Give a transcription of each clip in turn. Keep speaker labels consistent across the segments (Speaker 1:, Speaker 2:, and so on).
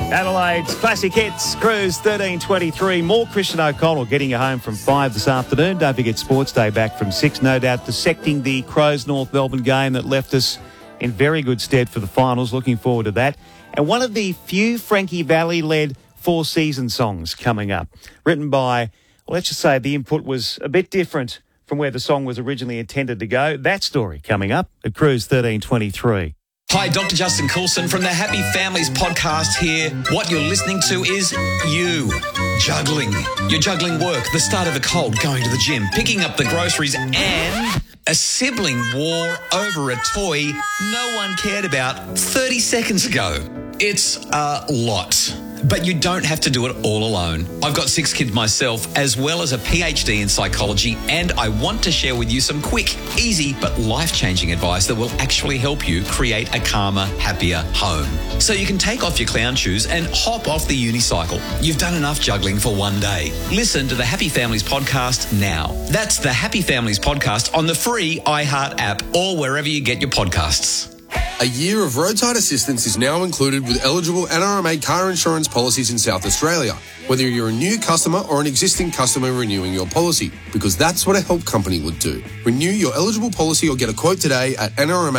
Speaker 1: Adelaide's Classic Hits, Cruise 1323. More Christian O'Connell getting you home from 5 this afternoon. Don't forget Sports Day back from 6. No doubt dissecting the Crows North Melbourne game that left us in very good stead for the finals. Looking forward to that. And one of the few Frankie Valli-led Four Seasons songs coming up. Written by, well, let's just say the input was a bit different from where the song was originally intended to go. That story coming up at Cruise 1323.
Speaker 2: Hi, Dr. Justin Coulson from the Happy Families podcast here. What you're listening to is you. Juggling. You're juggling work, the start of a cold, going to the gym, picking up the groceries, and a sibling war over a toy no one cared about 30 seconds ago. It's a lot. But you don't have to do it all alone. I've got 6 kids myself, as well as a PhD in psychology, and I want to share with you some quick, easy, but life-changing advice that will actually help you create a calmer, happier home. So you can take off your clown shoes and hop off the unicycle. You've done enough juggling for one day. Listen to the Happy Families podcast now. That's the Happy Families podcast on the free iHeart app or wherever you get your podcasts.
Speaker 3: A year of roadside assistance is now included with eligible NRMA car insurance policies in South Australia, whether you're a new customer or an existing customer renewing your policy, because that's what a help company would do. Renew your eligible policy or get a quote today at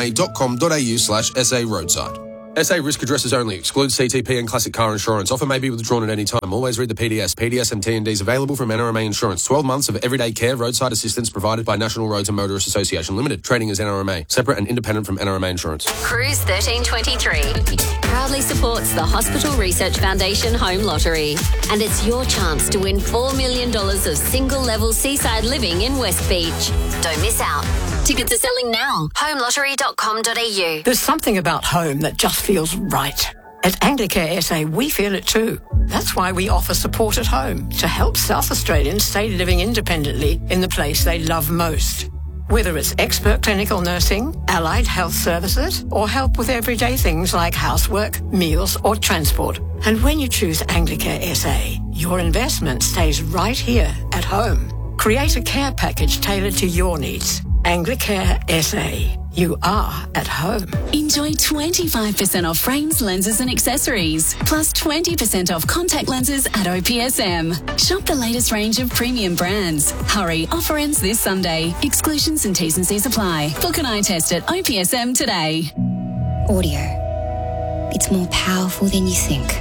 Speaker 3: nrma.com.au/SA roadside. SA risk addresses only. Excludes CTP and classic car insurance. Offer may be withdrawn at any time. Always read the PDS. PDS and T&Ds available from NRMA Insurance. 12 months of everyday care roadside assistance provided by National Roads and Motorists Association Limited. Trading as NRMA. Separate and independent from NRMA Insurance.
Speaker 4: Cruise 1323 proudly supports the Hospital Research Foundation Home Lottery. And it's your chance to win $4 million of single-level seaside living in West Beach. Don't miss out. Tickets are selling now. homelottery.com.au.
Speaker 5: There's something about home that just feels right. At Anglicare SA, we feel it too. That's why we offer support at home to help South Australians stay living independently in the place they love most. Whether it's expert clinical nursing, allied health services, or help with everyday things like housework, meals, or transport. And when you choose Anglicare SA, your investment stays right here at home. Create a care package tailored to your needs. Anglicare SA. You are at home.
Speaker 6: Enjoy 25% off frames, lenses and accessories, plus 20% off contact lenses at OPSM. Shop the latest range of premium brands. Hurry, offer ends this Sunday. Exclusions and T's and C's apply. Book an eye test at OPSM today.
Speaker 7: Audio. It's more powerful than you think.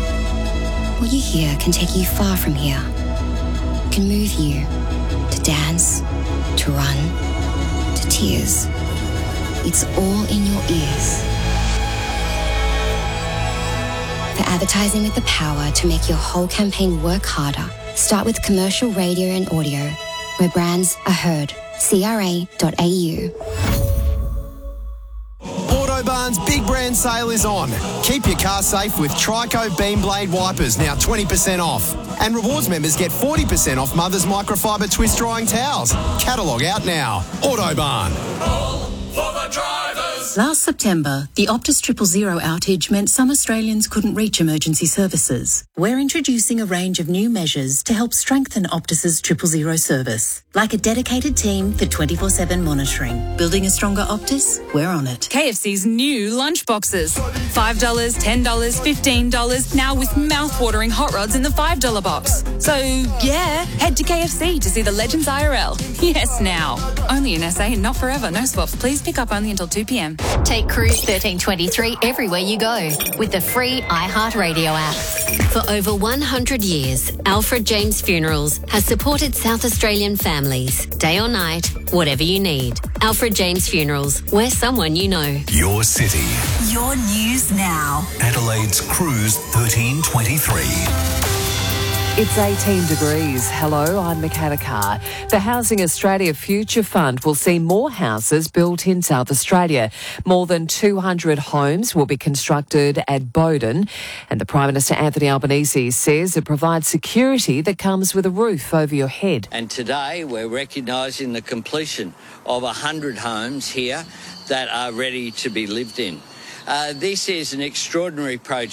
Speaker 7: What you hear can take you far from here. It can move you to dance, to run, to tears. It's all in your ears. For advertising with the power to make your whole campaign work harder, start with commercial radio and audio, where brands are heard. CRA.au.
Speaker 8: Autobarn's big brand sale is on. Keep your car safe with Trico Beam Blade wipers, now 20% off. And rewards members get 40% off Mother's microfiber twist drying towels. Catalogue out now. Autobarn.
Speaker 6: Last September, the Optus 000 outage meant some Australians couldn't reach emergency services. We're introducing a range of new measures to help strengthen Optus's 000 service, like a dedicated team for 24/7 monitoring. Building a stronger Optus? We're on it.
Speaker 9: KFC's new lunch boxes. $5, $10, $15, now with mouth-watering hot rods in the $5 box. So, yeah, head to KFC to see the Legends IRL. Yes, now. Only in SA and not forever. No swaps. Please pick up only until 2 p.m.
Speaker 4: Take Cruise 1323 everywhere you go with the free iHeartRadio app. For over 100 years, Alfred James Funerals has supported South Australian families, day or night, whatever you need. Alfred James Funerals, we're someone you know.
Speaker 10: Your city.
Speaker 6: Your news now.
Speaker 10: Adelaide's Cruise 1323.
Speaker 11: It's 18 degrees. Hello, I'm Michaela Carr. The Housing Australia Future Fund will see more houses built in South Australia. More than 200 homes will be constructed at Bowden. And the Prime Minister Anthony Albanese says it provides security that comes with a roof over your head.
Speaker 12: And today we're recognising the completion of 100 homes here that are ready to be lived in. This is an extraordinary project.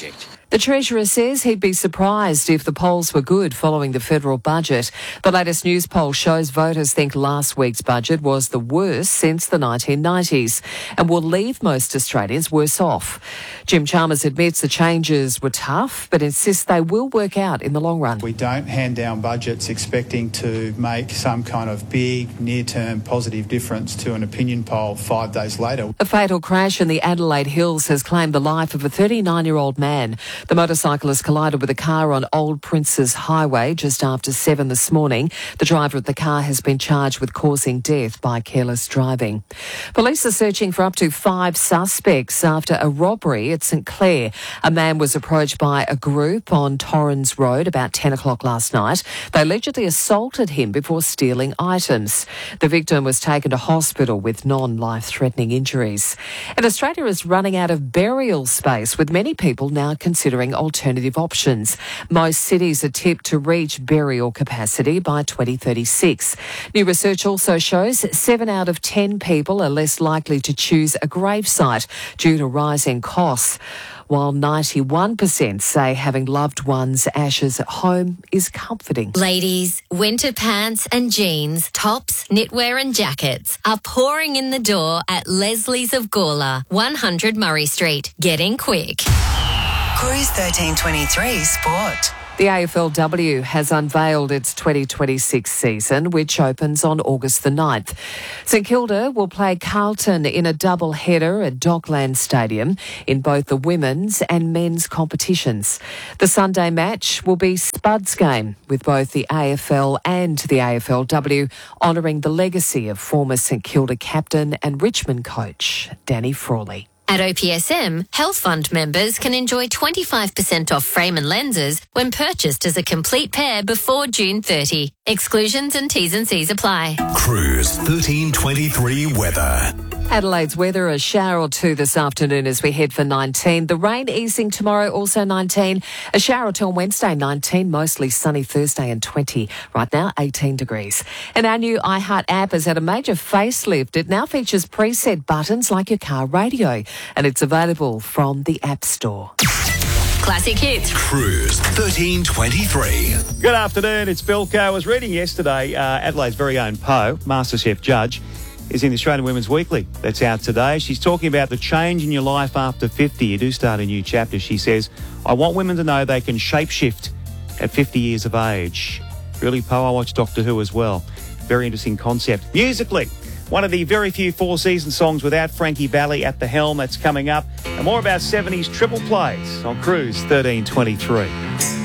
Speaker 11: The Treasurer says he'd be surprised if the polls were good following the federal budget. The latest news poll shows voters think last week's budget was the worst since the 1990s and will leave most Australians worse off. Jim Chalmers admits the changes were tough but insists they will work out in the long run.
Speaker 13: We don't hand down budgets expecting to make some kind of big near-term positive difference to an opinion poll 5 days later.
Speaker 11: A fatal crash in the Adelaide Hills has claimed the life of a 39-year-old man. The motorcyclist collided with a car on Old Princes Highway just after 7 this morning. The driver of the car has been charged with causing death by careless driving. Police are searching for up to 5 suspects after a robbery at St Clair. A man was approached by a group on Torrens Road about 10 o'clock last night. They allegedly assaulted him before stealing items. The victim was taken to hospital with non-life-threatening injuries. And Australia is running out of burial space, with many people now considering alternative options. Most cities are tipped to reach burial capacity by 2036. New research also shows 7 out of 10 people are less likely to choose a gravesite due to rising costs, while 91% say having loved one's ashes at home is comforting.
Speaker 4: Ladies, winter pants and jeans, tops, knitwear and jackets are pouring in the door at Leslie's of Gawler, 100 Murray Street. Get in quick.
Speaker 14: Cruise 1323 Sport.
Speaker 11: The AFLW has unveiled its 2026 season, which opens on August the 9th. St Kilda will play Carlton in a double header at Dockland Stadium in both the women's and men's competitions. The Sunday match will be Spud's game, with both the AFL and the AFLW honouring the legacy of former St Kilda captain and Richmond coach Danny Frawley.
Speaker 4: At OPSM, Health Fund members can enjoy 25% off frame and lenses when purchased as a complete pair before June 30. Exclusions and T's and C's apply.
Speaker 10: Cruise 1323 weather.
Speaker 11: Adelaide's weather, a shower or two this afternoon as we head for 19. The rain easing tomorrow, also 19. A shower or two on Wednesday, 19. Mostly sunny Thursday and 20. Right now, 18 degrees. And our new iHeart app has had a major facelift. It now features preset buttons like your car radio. And it's available from the App Store.
Speaker 4: Classic hits.
Speaker 10: Cruise 1323.
Speaker 1: Good afternoon, it's Bilko. I was reading yesterday, Adelaide's very own Poe, MasterChef judge, is in the Australian Women's Weekly that's out today. She's talking about the change in your life after 50. You do start a new chapter. She says, I want women to know they can shapeshift at 50 years of age. Really, Poe? I watch Doctor Who as well. Very interesting concept. Musically, one of the very few four-season songs without Frankie Valli at the helm. That's coming up. And more about 70s triple plays on Cruise 1323.